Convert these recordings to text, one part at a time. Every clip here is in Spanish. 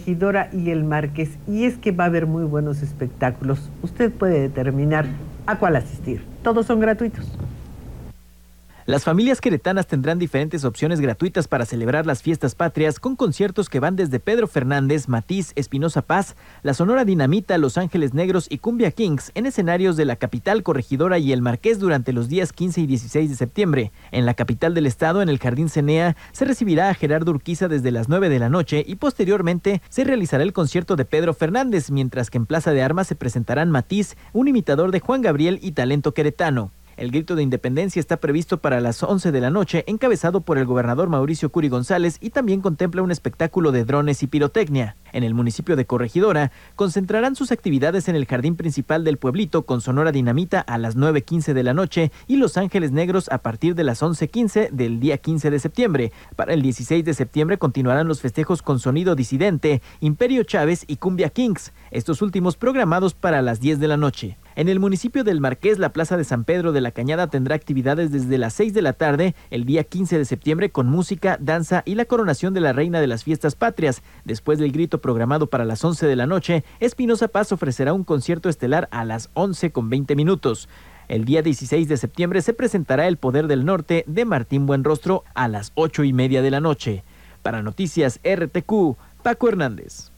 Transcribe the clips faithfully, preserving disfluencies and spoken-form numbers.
Corregidora y el Marqués. Y es que va a haber muy buenos espectáculos. Usted puede determinar a cuál asistir. Todos son gratuitos. Las familias queretanas tendrán diferentes opciones gratuitas para celebrar las fiestas patrias con conciertos que van desde Pedro Fernández, Matiz, Espinosa Paz, la Sonora Dinamita, Los Ángeles Negros y Cumbia Kings en escenarios de la capital, Corregidora y el Marqués durante los días quince y dieciséis de septiembre. En la capital del estado, en el Jardín Cenea, se recibirá a Gerardo Urquiza desde las nueve de la noche y posteriormente se realizará el concierto de Pedro Fernández, mientras que en Plaza de Armas se presentarán Matiz, un imitador de Juan Gabriel y talento queretano. El grito de independencia está previsto para las once de la noche, encabezado por el gobernador Mauricio Curi González, y también contempla un espectáculo de drones y pirotecnia. En el municipio de Corregidora, concentrarán sus actividades en el jardín principal del pueblito con Sonora Dinamita a las nueve quince de la noche y Los Ángeles Negros a partir de las once quince del día quince de septiembre. Para el dieciséis de septiembre continuarán los festejos con Sonido Disidente, Imperio Chávez y Cumbia Kings, estos últimos programados para las diez de la noche. En el municipio del Marqués, la Plaza de San Pedro de la Cañada tendrá actividades desde las seis de la tarde, el día quince de septiembre, con música, danza y la coronación de la reina de las fiestas patrias. Después del grito programado para las once de la noche, Espinosa Paz ofrecerá un concierto estelar a las once con veinte minutos. El día dieciséis de septiembre se presentará El Poder del Norte de Martín Buenrostro a las ocho y media de la noche. Para Noticias R T Q, Paco Hernández.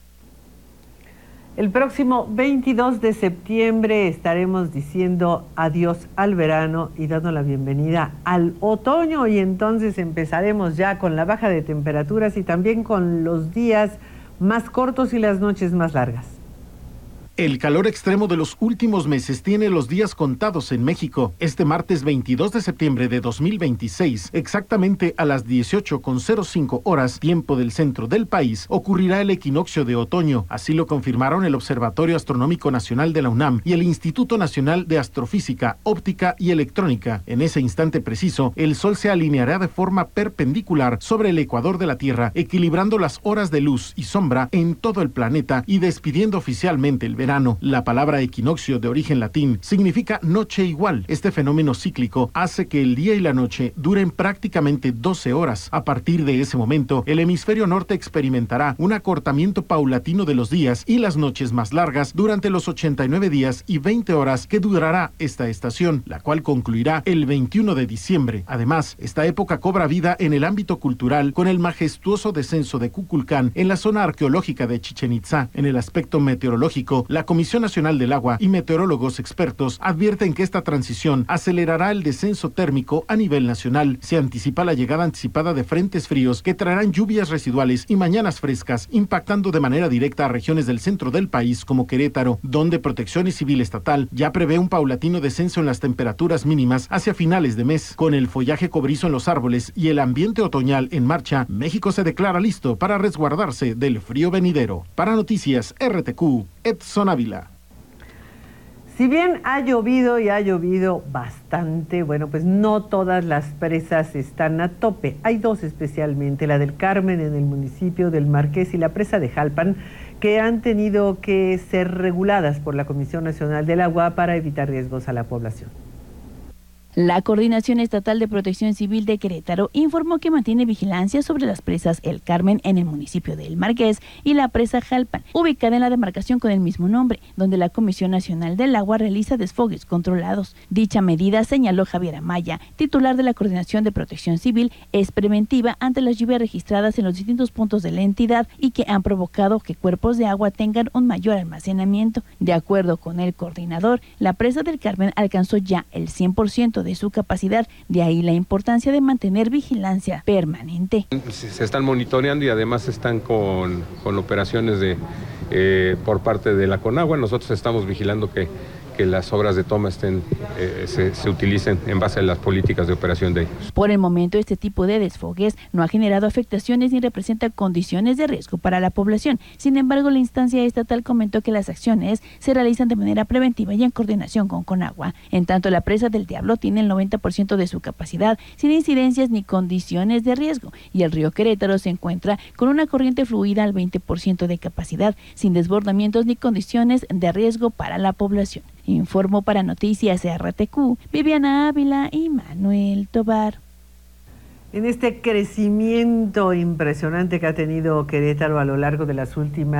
El próximo veintidós de septiembre estaremos diciendo adiós al verano y dando la bienvenida al otoño, y entonces empezaremos ya con la baja de temperaturas y también con los días más cortos y las noches más largas. El calor extremo de los últimos meses tiene los días contados en México. Este martes veintidós de septiembre de dos mil veintiséis, exactamente a las dieciocho con cero cinco horas, tiempo del centro del país, ocurrirá el equinoccio de otoño. Así lo confirmaron el Observatorio Astronómico Nacional de la UNAM y el Instituto Nacional de Astrofísica, Óptica y Electrónica. En ese instante preciso, el Sol se alineará de forma perpendicular sobre el ecuador de la Tierra, equilibrando las horas de luz y sombra en todo el planeta y despidiendo oficialmente el verano. La palabra equinoccio, de origen latín, significa noche igual. Este fenómeno cíclico hace que el día y la noche duren prácticamente doce horas. A partir de ese momento, el hemisferio norte experimentará un acortamiento paulatino de los días y las noches más largas durante los ochenta y nueve días y veinte horas que durará esta estación, la cual concluirá el veintiuno de diciembre. Además, esta época cobra vida en el ámbito cultural con el majestuoso descenso de Kukulcán en la zona arqueológica de Chichén Itzá. En el aspecto meteorológico, la Comisión Nacional del Agua y meteorólogos expertos advierten que esta transición acelerará el descenso térmico a nivel nacional. Se anticipa la llegada anticipada de frentes fríos que traerán lluvias residuales y mañanas frescas, impactando de manera directa a regiones del centro del país como Querétaro, donde Protección Civil Estatal ya prevé un paulatino descenso en las temperaturas mínimas hacia finales de mes. Con el follaje cobrizo en los árboles y el ambiente otoñal en marcha, México se declara listo para resguardarse del frío venidero. Para Noticias R T Q, Edson Ávila. Si bien ha llovido y ha llovido bastante, bueno, pues no todas las presas están a tope. Hay dos especialmente, la del Carmen en el municipio del Marqués y la presa de Jalpan, que han tenido que ser reguladas por la Comisión Nacional del Agua para evitar riesgos a la población. La Coordinación Estatal de Protección Civil de Querétaro informó que mantiene vigilancia sobre las presas El Carmen en el municipio de El Marqués y la presa Jalpan, ubicada en la demarcación con el mismo nombre, donde la Comisión Nacional del Agua realiza desfogues controlados. Dicha medida, señaló Javier Amaya, titular de la Coordinación de Protección Civil, es preventiva ante las lluvias registradas en los distintos puntos de la entidad y que han provocado que cuerpos de agua tengan un mayor almacenamiento. De acuerdo con el coordinador, la presa del Carmen alcanzó ya el cien por ciento de su capacidad, de ahí la importancia de mantener vigilancia permanente. Se están monitoreando y además están con, con operaciones de eh, por parte de la Conagua. Nosotros estamos vigilando que, que las obras de toma estén, eh, se, se utilicen en base a las políticas de operación de ellos. Por el momento, este tipo de desfogues no ha generado afectaciones ni representa condiciones de riesgo para la población. Sin embargo, la instancia estatal comentó que las acciones se realizan de manera preventiva y en coordinación con Conagua. En tanto, la presa del Diablo tiene el noventa por ciento de su capacidad, sin incidencias ni condiciones de riesgo, y el río Querétaro se encuentra con una corriente fluida al veinte por ciento de capacidad, sin desbordamientos ni condiciones de riesgo para la población. Informó para Noticias R T Q, Viviana Ávila y Manuel Tobar. En este crecimiento impresionante que ha tenido Querétaro a lo largo de las últimas